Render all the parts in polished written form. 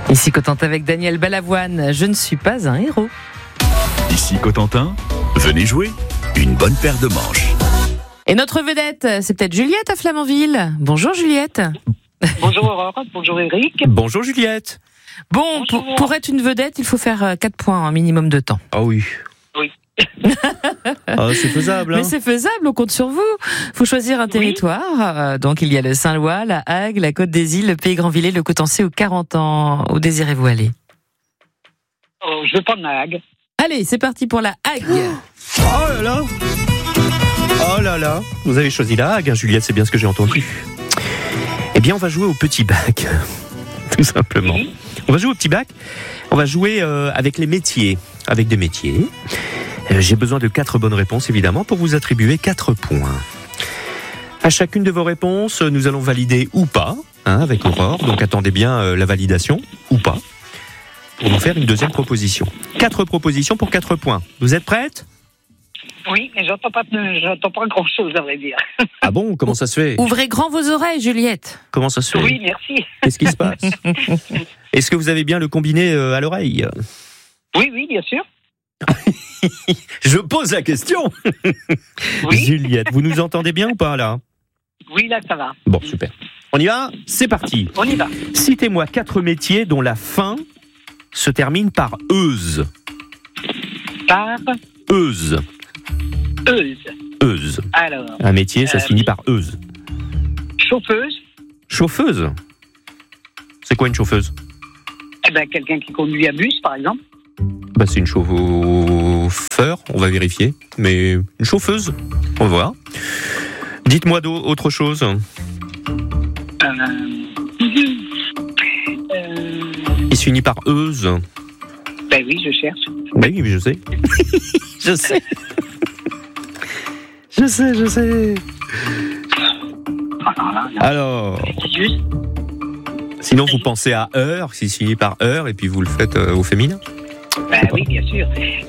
Ici Cotentin avec Daniel Balavoine, je ne suis pas un héros. Ici Cotentin, venez jouer une bonne paire de manches. Et notre vedette, c'est peut-être Juliette à Flamanville. Bonjour Juliette. Bonjour Aurore, bonjour Eric. Bonjour Juliette. Bon, pour être une vedette, il faut faire 4 points en minimum de temps. Ah oui. Oui. C'est faisable. Mais c'est faisable, on compte sur vous. Il faut choisir un territoire. Donc il y a le Saint-Lois, la Hague, la Côte des Îles, le Pays Grand-Villers, le Cotencé ou 40 ans. Où désirez-vous aller? Je vais prendre la Hague. Allez, c'est parti pour la Hague. Oh là là. Oh là là. Vous avez choisi la Hague, hein, Juliette, c'est bien ce que j'ai entendu. Eh bien, on va jouer au petit bac. Tout simplement. Oui. On va jouer au petit bac. On va jouer avec les métiers. Avec des métiers. J'ai besoin de 4 bonnes réponses, évidemment, pour vous attribuer 4 points. À chacune de vos réponses, nous allons valider ou pas, avec Aurore. Donc attendez bien la validation, ou pas, pour nous faire une deuxième proposition. 4 propositions pour 4 points. Vous êtes prête ? Oui, mais j'entends pas grand-chose, à vrai dire. Ah bon ? Comment ça se fait ? Ouvrez grand vos oreilles, Juliette. Comment ça se fait ? Oui, merci. Qu'est-ce qui se passe ? Est-ce que vous avez bien le combiné à l'oreille ? Oui, bien sûr. Je pose la question. Oui. Juliette, vous nous entendez bien ou pas là ? Oui, là, ça va. Bon, super. On y va ? C'est parti. On y va. Citez-moi 4 métiers dont la fin se termine par euse. Par Euse. Euse. Euse. Alors, Un métier, ça se finit par euse. chauffeuse. Chauffeuse. C'est quoi une chauffeuse ? Eh ben, quelqu'un qui conduit un bus, par exemple. Bah, c'est une chauffeur, on va vérifier. Mais une chauffeuse, on va voir. Dites-moi autre chose. Il se finit par euse. Ben oui, je cherche. Oui, je sais. Je sais. Je sais. Alors, Juste. sinon vous pensez à heure, s'il se finit par heure, et puis vous le faites au féminin. Ben oui, bien sûr.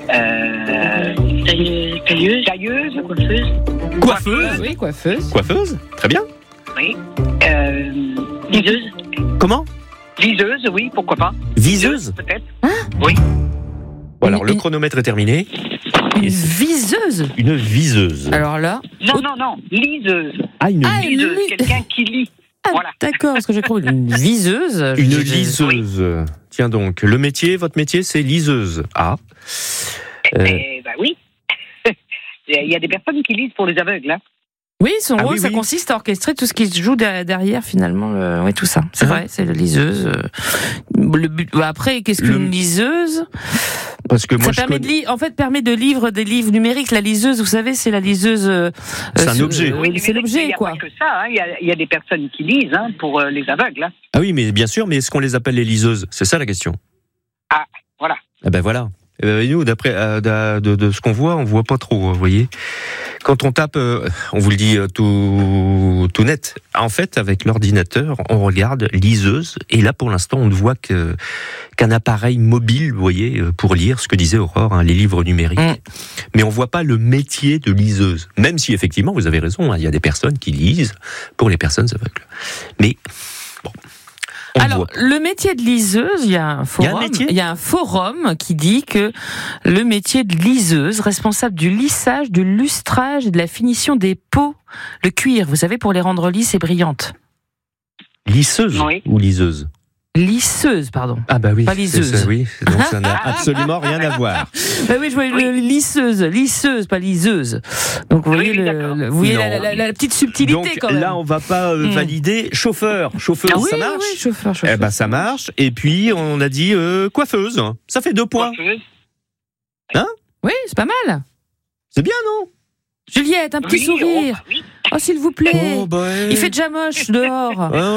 Tailleuse. Tailleuse. Coiffeuse. Coiffeuse. Oui, coiffeuse. Coiffeuse, très bien. Oui. Liseuse. Comment ? Liseuse, oui, pourquoi pas. Viseuse. Peut-être. Oui. Bon, alors le chronomètre est terminé. Une viseuse. Une viseuse. Alors là. Non. Liseuse. Ah, une Liseuse, quelqu'un qui lit. Voilà. D'accord, parce que j'ai cru une viseuse. Une liseuse. Tiens donc, votre métier, c'est liseuse. Ah. Ben oui. Il y a des personnes qui lisent pour les aveugles. Hein. Oui, son rôle, oui, ça oui. consiste à orchestrer tout ce qui se joue derrière, finalement. Oui, tout ça. C'est vrai, c'est la liseuse. Le but. Après, qu'est-ce qu'une liseuse ? Parce que moi, Ça permet permet de lire des livres numériques. La liseuse, vous savez, c'est la liseuse. C'est un objet. Oui, c'est l'objet, Il n'y a quoi. pas que ça. Il y a des personnes qui lisent pour les aveugles. Hein. Ah oui, mais bien sûr, mais est-ce qu'on les appelle les liseuses ? C'est ça la question. Ah, voilà. Ah ben voilà. Nous, d'après de ce qu'on voit, on voit pas trop, vous voyez. Quand on tape, on vous le dit tout net. En fait, avec l'ordinateur, on regarde liseuse, et là, pour l'instant, on ne voit qu'un appareil mobile, vous voyez, pour lire ce que disait Aurore, les livres numériques. Mais on voit pas le métier de liseuse. Même si, effectivement, vous avez raison, il y a des personnes qui lisent pour les personnes aveugles. Mais bon. Alors, le métier de liseuse, il y a un forum qui dit que le métier de liseuse, responsable du lissage, du lustrage et de la finition des peaux, le cuir, vous savez, pour les rendre lisses et brillantes. Lisseuse ou liseuse ? Lisseuse, pardon. Ah bah oui. Pas liseuse. Oui, donc ça n'a absolument rien à voir. Bah oui, je voyais lisseuse, pas liseuse. Donc vous voyez, vous voyez la petite subtilité donc, quand même. Là, on va pas valider chauffeur. Chauffeuse, Ah oui, ça marche. Oui, chauffeur. Eh ben ça marche. Et puis on a dit coiffeuse. Ça fait 2 points. Coiffeuse. Oui, c'est pas mal. C'est bien, non ? Juliette, un petit sourire. Oh, s'il vous plaît. Il fait déjà moche dehors.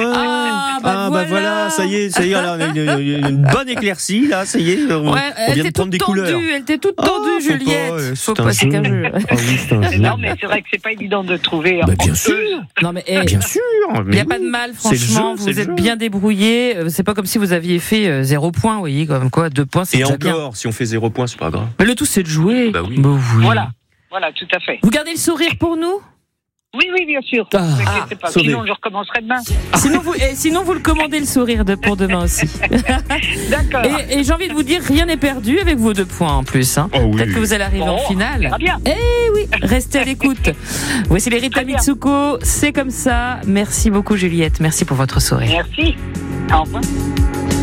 Voilà, ça y est, là, on a une bonne éclaircie, là, ça y est, on vient de prendre des couleurs. Elle était toute tendue, Juliette. Faut pas, c'est un jeu. Non, mais c'est vrai que c'est pas évident de trouver. Bien sûr. Non, mais bien sûr. Il n'y a pas de mal, franchement. Vous êtes bien débrouillés. C'est pas comme si vous aviez fait 0 points, vous voyez, comme quoi 2 points, c'est déjà bien. Et encore, si on fait 0 points, c'est pas grave. Mais le tout, c'est de jouer. Bah oui. Voilà, tout à fait. Vous gardez le sourire pour nous ? Oui, bien sûr. Sinon, je recommencerai demain. Sinon, vous le commandez le sourire pour demain aussi. D'accord. Et j'ai envie de vous dire, rien n'est perdu avec vos 2 points en plus. Hein. Oh oui. Peut-être que vous allez arriver en finale. Très bien. Eh oui, restez à l'écoute. Voici les Rita Mitsuko, c'est comme ça. Merci beaucoup Juliette, merci pour votre sourire. Merci. Au revoir.